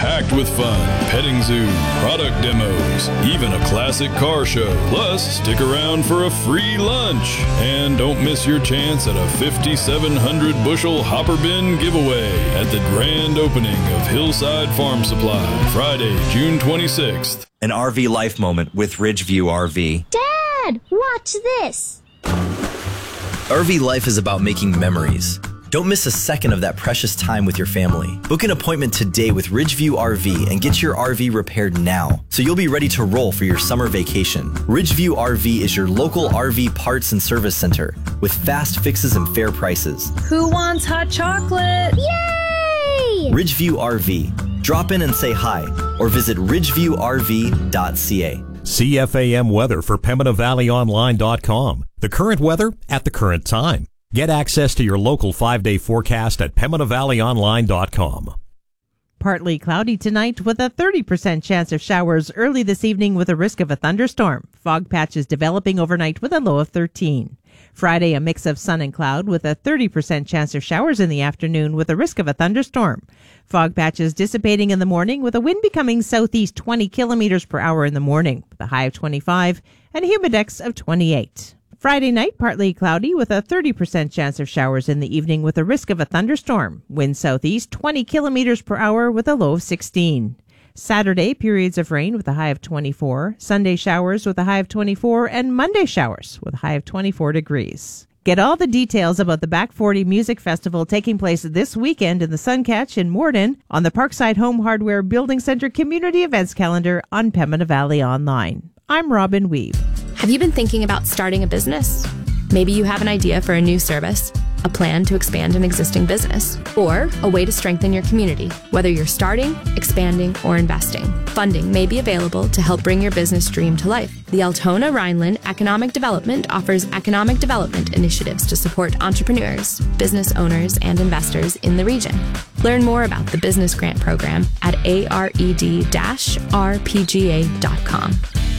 packed with fun, petting zoo, product demos, even a classic car show. Plus, stick around for a free lunch. And don't miss your chance at a 5,700 bushel hopper bin giveaway at the grand opening of Hillside Farm Supply, Friday, June 26th. An RV life moment with Ridgeview RV. Dad, watch this. RV life is about making memories. Don't miss a second of that precious time with your family. Book an appointment today with Ridgeview RV and get your RV repaired now, so you'll be ready to roll for your summer vacation. Ridgeview RV is your local RV parts and service center with fast fixes and fair prices. Who wants hot chocolate? Yay! Ridgeview RV. Drop in and say hi or visit ridgeviewrv.ca. CFAM weather for PembinaValleyOnline.com. The current weather at the current time. Get access to your local 5-day forecast at PembinaValleyOnline.com. Partly cloudy tonight with a 30% chance of showers early this evening with a risk of a thunderstorm. Fog patches developing overnight with a low of 13. Friday, a mix of sun and cloud with a 30% chance of showers in the afternoon with a risk of a thunderstorm. Fog patches dissipating in the morning with a wind becoming southeast 20 kilometers per hour in the morning with a high of 25 and a humidex of 28. Friday night, partly cloudy with a 30% chance of showers in the evening with a risk of a thunderstorm. Wind southeast 20 kilometers per hour with a low of 16. Saturday, periods of rain with a high of 24. Sunday, showers with a high of 24. And Monday, showers with a high of 24 degrees. Get all the details about the Back 40 Music Festival taking place this weekend in the Suncatch in Morden on the Parkside Home Hardware Building Center Community Events Calendar on Pembina Valley Online. I'm Robin Weave. Have you been thinking about starting a business? Maybe you have an idea for a new service, a plan to expand an existing business, or a way to strengthen your community. Whether you're starting, expanding, or investing, funding may be available to help bring your business dream to life. The Altona Rhineland Economic Development offers economic development initiatives to support entrepreneurs, business owners, and investors in the region. Learn more about the business grant program at ared-rpga.com.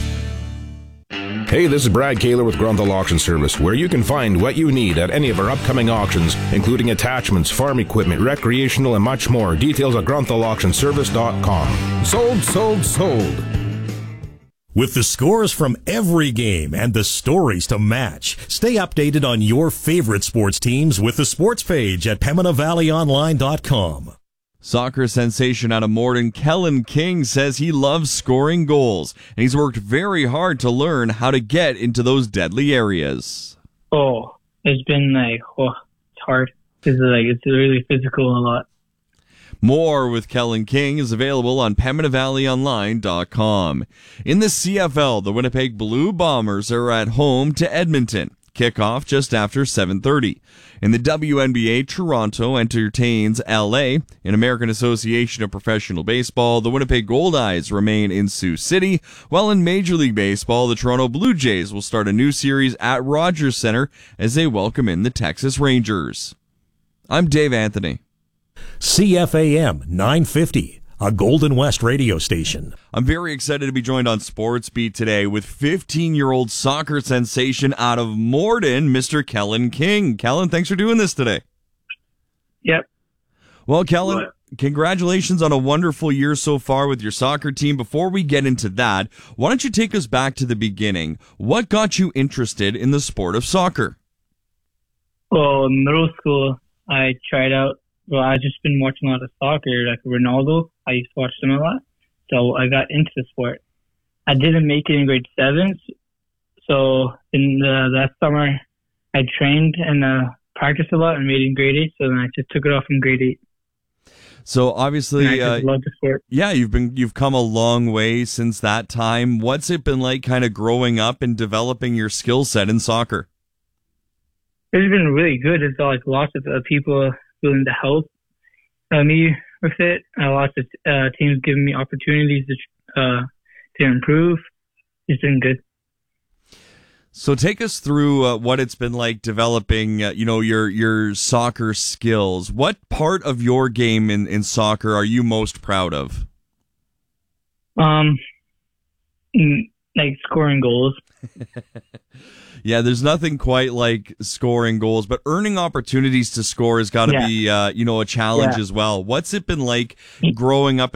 Hey, this is Brad Kaler with Grunthal Auction Service, where you can find what you need at any of our upcoming auctions, including attachments, farm equipment, recreational, and much more. Details at grunthal-auctionservice.com. Sold, sold, sold. With the scores from every game and the stories to match, stay updated on your favorite sports teams with the sports page at PembinaValleyOnline.com. Soccer sensation out of Morden, Kellen King, says he loves scoring goals, and he's worked very hard to learn how to get into those deadly areas. It's been it's hard because it's really physical a lot. More with Kellen King is available on PembinaValleyOnline.com. In the CFL, the Winnipeg Blue Bombers are at home to Edmonton. Kickoff just after 7:30. In the WNBA, Toronto entertains LA. In American Association of Professional Baseball, the Winnipeg Goldeyes remain in Sioux City, while in Major League Baseball, the Toronto Blue Jays will start a new series at Rogers Center as they welcome in the Texas Rangers. I'm Dave Anthony. CFAM 950, a Golden West radio station. I'm very excited to be joined on Sports Beat today with 15-year-old soccer sensation out of Morden, Mr. Kellen King. Kellen, thanks for doing this today. Yep. Well, Kellen, congratulations on a wonderful year so far with your soccer team. Before we get into that, why don't you take us back to the beginning? What got you interested in the sport of soccer? Well, in middle school, I tried out. Well, I've just been watching a lot of soccer, like Ronaldo. I used to watch them a lot. So I got into the sport. I didn't make it in grade 7. So in that summer, I trained and practiced a lot and made it in grade 8. So then I just took it off in grade 8. So obviously, and I just love the sport. Yeah, you've come a long way since that time. What's it been like kind of growing up and developing your skill set in soccer? It's been really good. It's like lots of people willing to help me with it. Lots of teams giving me opportunities to improve. It's been good. So take us through what it's been like developing, your soccer skills. What part of your game in soccer are you most proud of? Like scoring goals. Yeah, there's nothing quite like scoring goals, but earning opportunities to score has got to be, a challenge as well. What's it been like growing up